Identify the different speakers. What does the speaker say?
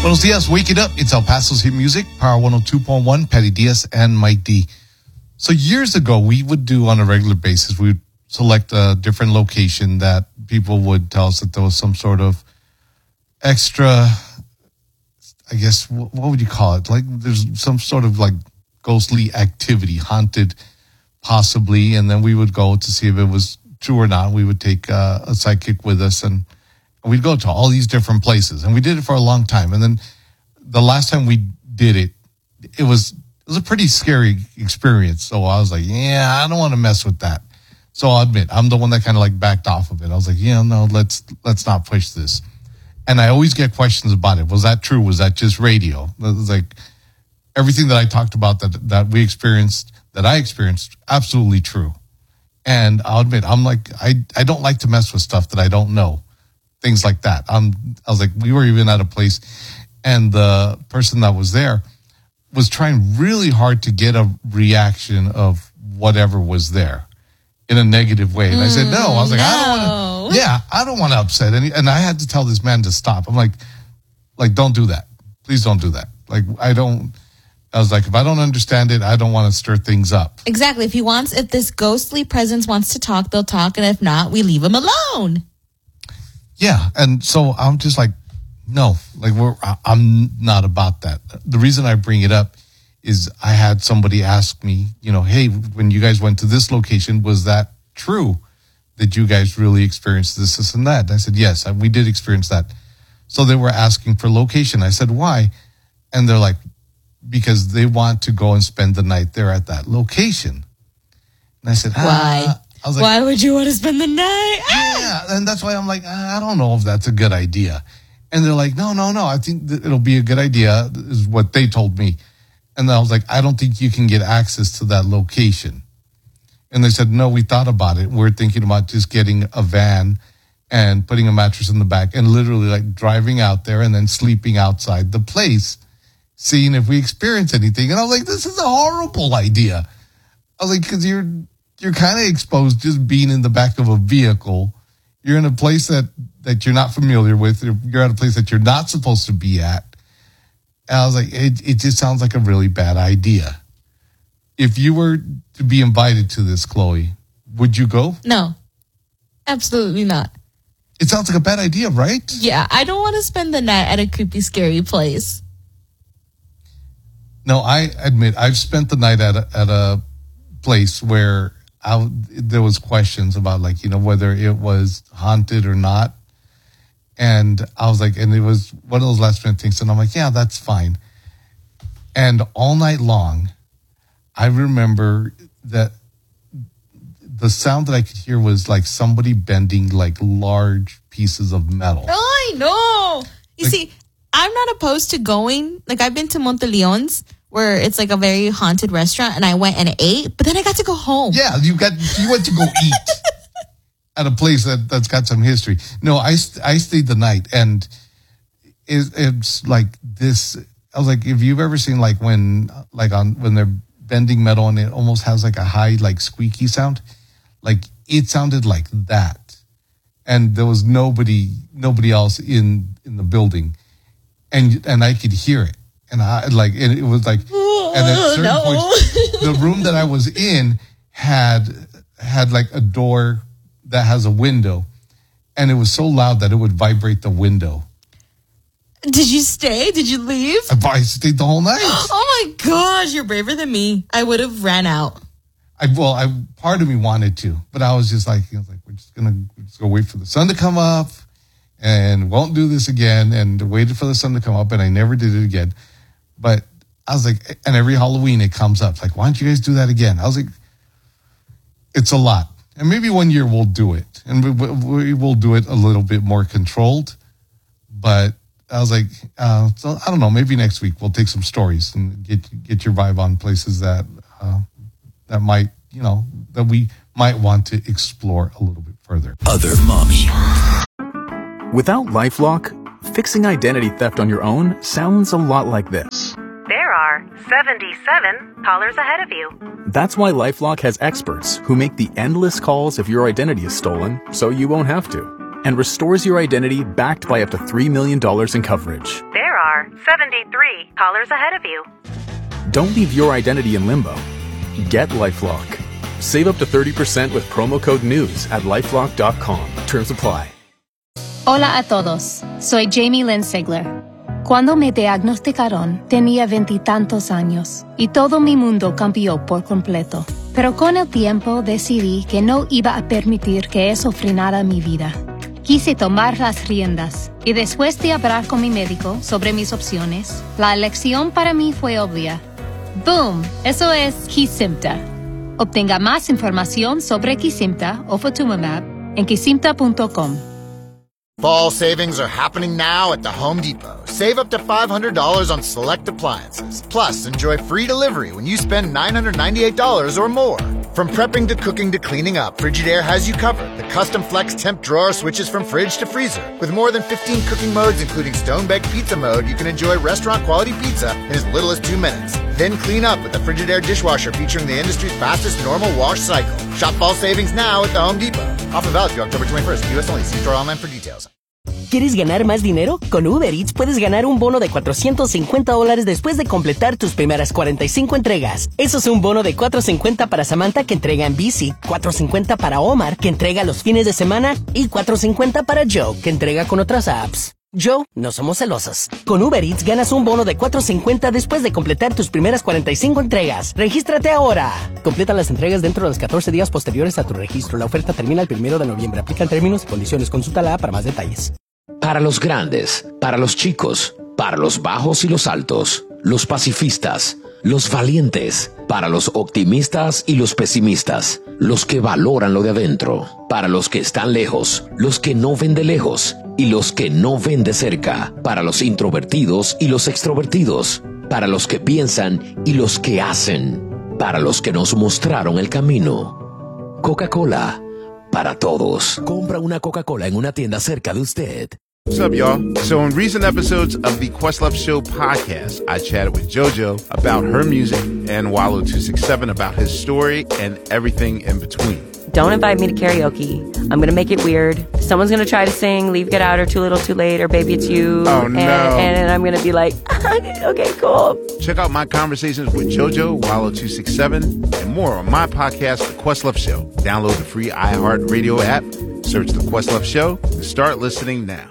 Speaker 1: Buenos dias, wake it up. It's El Paso's Hit Music, Power 102.1, Patty Diaz and Mike D. So years ago, we would do on a regular basis, we would select a different location that people would tell us that there was some sort of extra, I guess, what would you call it? Like there's some sort of like ghostly activity, haunted possibly, and then we would go to see if it was true or not. We would take a sidekick with us and we'd go to all these different places, and we did it for a long time. And then the last time we did it, it was a pretty scary experience. So I was like, yeah, I don't want to mess with that. So I'll admit, I'm the one that kind of like backed off of it. I was like, yeah, no, let's not push this. And I always get questions about it. Was that true? Was that just radio? It was like everything that I talked about that we experienced, that I experienced, absolutely true. And I'll admit, I'm like, I don't like to mess with stuff that I don't know. Things like that. I was like, we were even at a place and the person that was there was trying really hard to get a reaction of whatever was there in a negative way. And I said, no. I was like,
Speaker 2: no.
Speaker 1: I don't want to upset any. And I had to tell this man to stop. I'm like, don't do that. Please don't do that. Like, I was like, if I don't understand it, I don't want to stir things up.
Speaker 2: Exactly. If this ghostly presence wants to talk, they'll talk. And if not, we leave them alone.
Speaker 1: Yeah, and so I'm just like, no, like I'm not about that. The reason I bring it up is I had somebody ask me, hey, when you guys went to this location, was that true? Did you guys really experience this and that? And I said, yes, we did experience that. So they were asking for location. I said, why? And they're like, because they want to go and spend the night there at that location. And I said,
Speaker 2: why?
Speaker 1: I was like,
Speaker 2: why would you want to spend the night?
Speaker 1: Yeah, and that's why I'm like, I don't know if that's a good idea. And they're like, no, I think that it'll be a good idea, is what they told me. And I was like, I don't think you can get access to that location. And they said, no, we thought about it. We're thinking about just getting a van and putting a mattress in the back and literally like driving out there and then sleeping outside the place, seeing if we experience anything. And I was like, this is a horrible idea. I was like, because you're kind of exposed just being in the back of a vehicle. You're in a place that you're not familiar with. You're at a place that you're not supposed to be at. And I was like, it just sounds like a really bad idea. If you were to be invited to this, Chloe, would you go?
Speaker 2: No, absolutely not.
Speaker 1: It sounds like a bad idea, right?
Speaker 2: Yeah, I don't want to spend the night at a creepy, scary place.
Speaker 1: No, I admit I've spent the night at a place where there was questions about whether it was haunted or not. And I was like, and it was one of those last minute things. And I'm like, yeah, that's fine. And all night long, I remember that the sound that I could hear was like somebody bending like large pieces of metal.
Speaker 2: I know. You see, I'm not opposed to going. Like, I've been to Monteleon's, where it's like a very haunted restaurant, and I went and ate, but then I got to go home.
Speaker 1: Yeah, you went to go eat at a place that's got some history. No, I stayed the night, and it's like this. I was like, if you've ever seen when they're bending metal and it almost has like a high like squeaky sound, like it sounded like that, and there was nobody else in the building, and I could hear it. And it was like, and at certain points, the room that I was in had like a door that has a window, and it was so loud that it would vibrate the window.
Speaker 2: Did you stay? Did you leave?
Speaker 1: I stayed the whole night.
Speaker 2: Oh my gosh, you're braver than me. I would have ran out.
Speaker 1: Part of me wanted to, but I was just like, we're just gonna go wait for the sun to come up, and won't do this again. And waited for the sun to come up, and I never did it again. But I was like, and every Halloween it comes up. Like, why don't you guys do that again? I was like, it's a lot. And maybe one year we'll do it. And we will do it a little bit more controlled. But I was like, so I don't know, maybe next week we'll take some stories and get your vibe on places that might, that we might want to explore a little bit further.
Speaker 3: Other Mommy. Without LifeLock, fixing identity theft on your own sounds a lot like this.
Speaker 4: There are 77 callers ahead of you.
Speaker 3: That's why LifeLock has experts who make the endless calls if your identity is stolen, so you won't have to, and restores your identity backed by up to $3 million in coverage.
Speaker 4: There are are 73 callers ahead of you.
Speaker 3: Don't leave your identity in limbo. Get LifeLock. Save up to 30% with promo code NEWS at LifeLock.com. Terms apply.
Speaker 5: Hola a todos, soy Jamie Lynn Sigler. Cuando me diagnosticaron, tenía 20 y tantos años y todo mi mundo cambió por completo. Pero con el tiempo decidí que no iba a permitir que eso frenara mi vida. Quise tomar las riendas y después de hablar con mi médico sobre mis opciones, la elección para mí fue obvia. ¡Boom! Eso es Kesimpta. Obtenga más información sobre Kesimpta o Ofatumumab en kesimpta.com.
Speaker 6: Fall savings are happening now at the Home Depot. Save up to $500 on select appliances. Plus, enjoy free delivery when you spend $998 or more. From prepping to cooking to cleaning up, Frigidaire has you covered. The custom flex temp drawer switches from fridge to freezer. With more than 15 cooking modes, including stone-baked pizza mode, you can enjoy restaurant-quality pizza in as little as 2 minutes. Then clean up with the Frigidaire dishwasher featuring the industry's fastest normal wash cycle. Shop fall savings now at the Home Depot. Offer valid through October 21st. U.S. only. See store online for details.
Speaker 7: ¿Quieres ganar más dinero? Con Uber Eats puedes ganar un bono de $450 después de completar tus primeras 45 entregas. Eso es un bono de $450 para Samantha, que entrega en bici, $450 para Omar, que entrega los fines de semana, y $450 para Joe, que entrega con otras apps. Joe, no somos celosos. Con Uber Eats ganas un bono de $450 después de completar tus primeras 45 entregas. ¡Regístrate ahora! Completa las entregas dentro de los 14 días posteriores a tu registro. La oferta termina el 1 de noviembre. Aplican términos y condiciones. Consulta la app para más detalles.
Speaker 8: Para los grandes, para los chicos, para los bajos y los altos, los pacifistas, los valientes, para los optimistas y los pesimistas, los que valoran lo de adentro, para los que están lejos, los que no ven de lejos y los que no ven de cerca, para los introvertidos y los extrovertidos, para los que piensan y los que hacen, para los que nos mostraron el camino. Coca-Cola, para todos. Compra una Coca-Cola en una tienda cerca de usted.
Speaker 9: What's up, y'all? So in recent episodes of the Questlove Show podcast, I chatted with JoJo about her music and Wallow267 about his story and everything in between.
Speaker 10: Don't invite me to karaoke. I'm going to make it weird. Someone's going to try to sing Leave, Get Out, or Too Little, Too Late, or Baby It's You.
Speaker 9: Oh, no.
Speaker 10: And I'm going to be like, okay, cool.
Speaker 9: Check out my conversations with JoJo, Wallow267, and more on my podcast, The Questlove Show. Download the free iHeartRadio app, search The Questlove Show, and start listening now.